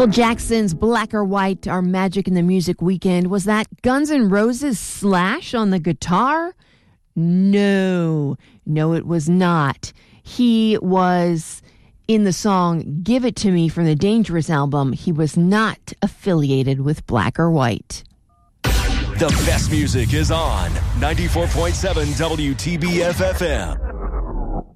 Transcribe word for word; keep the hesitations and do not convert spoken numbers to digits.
Michael Jackson's Black or White, Our Magic in the Music Weekend. Was that Guns N' Roses Slash on the guitar? No, no, it was not. He was in the song Give It To Me from the Dangerous album. He was not affiliated with Black or White. The best music is on ninety-four point seven W T B F F M.